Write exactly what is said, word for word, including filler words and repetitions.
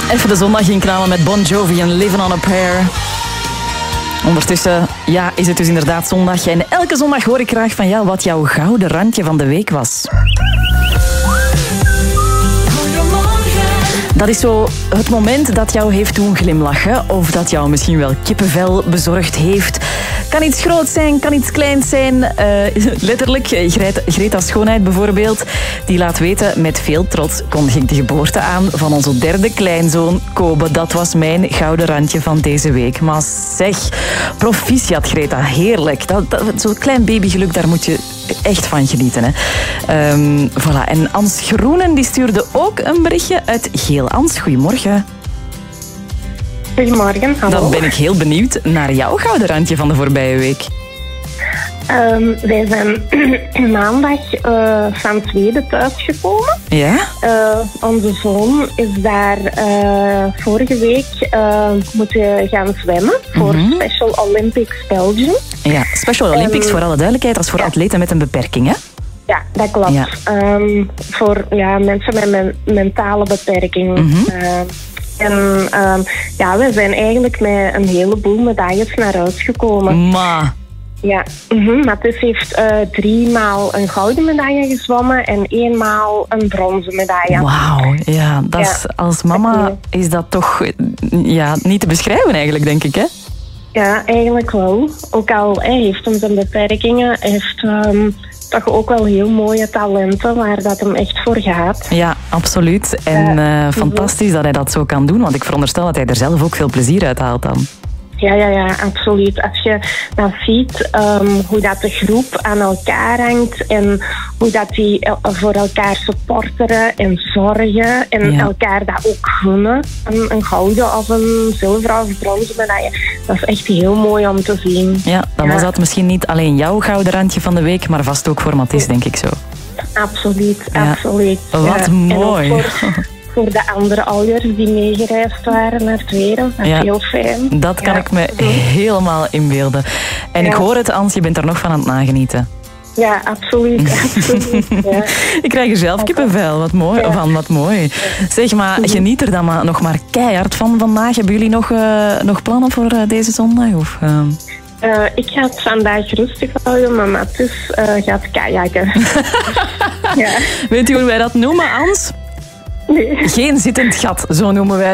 Even de zondag inknallen met Bon Jovi en Living on a Prayer. Ondertussen ja, is het dus inderdaad zondag. En elke zondag hoor ik graag van jou wat jouw gouden randje van de week was. Dat is zo het moment dat jou heeft doen glimlachen. Of dat jou misschien wel kippenvel bezorgd heeft. Kan iets groots zijn, kan iets kleins zijn. Uh, letterlijk, Greta, Greta Schoonheid bijvoorbeeld. Die laat weten, met veel trots kondig ik de geboorte aan van onze derde kleinzoon, Kobe. Dat was mijn gouden randje van deze week. Maar zeg, proficiat Greta, heerlijk. Dat, dat, zo'n klein babygeluk, daar moet je echt van genieten. Hè. Um, voilà. En Ans Groenen die stuurde ook een berichtje uit Geel. Ans, goedemorgen. Goedemorgen, hallo. Dan ben ik heel benieuwd naar jouw gouden randje van de voorbije week. Um, wij zijn maandag uh, van Zweden thuisgekomen. Ja? Uh, onze zoon is daar uh, vorige week uh, moeten gaan zwemmen voor mm-hmm. Special Olympics Belgium. Ja, Special Olympics um, voor alle duidelijkheid, dat is voor ja. atleten met een beperking, hè? Ja, dat klopt. Ja. Um, voor ja, mensen met men- mentale beperking. Mm-hmm. Uh, En um, ja, we zijn eigenlijk met een heleboel medailles naar huis gekomen. Ma. Ja, mm-hmm. Mathis heeft uh, drie maal een gouden medaille gezwommen en eenmaal een bronzen medaille. Wauw, ja, dat is, ja. Als mama is dat toch ja, niet te beschrijven eigenlijk, denk ik, hè? Ja, eigenlijk wel. Ook al hij heeft hem zijn beperkingen, heeft um, toch ook wel heel mooie talenten waar dat hem echt voor gaat. Ja, absoluut. En uh, fantastisch dat hij dat zo kan doen, want ik veronderstel dat hij er zelf ook veel plezier uit haalt dan. Ja, ja, ja, absoluut. Als je dan ziet um, hoe dat de groep aan elkaar hangt en hoe dat die el- voor elkaar supporteren en zorgen en ja. elkaar dat ook gunnen, een, een gouden of een zilveren of bronzen medaille, dat is echt heel mooi om te zien. Ja, dan ja. was dat misschien niet alleen jouw gouden randje van de week, maar vast ook voor Mathis, denk ik zo. Absoluut, ja. absoluut. Wat ja. mooi. Voor de andere ouders die meegereisd waren naar Zweden. Dat is ja, heel fijn. Dat kan ja. ik me helemaal inbeelden. En ja. ik hoor het, Ans, je bent er nog van aan het nagenieten. Ja, absoluut. absoluut ja. Ik krijg er zelf kippenvel. Wat mooi. Ja. Van, wat mooi. Zeg maar, geniet er dan maar nog maar keihard van vandaag. Hebben jullie nog, uh, nog plannen voor uh, deze zondag? Of, uh... Uh, ik ga het vandaag rustig houden, maar Mathis uh, gaat kajakken. ja. Weet u hoe wij dat noemen, Ans? Nee. Geen zittend gat, zo noemen wij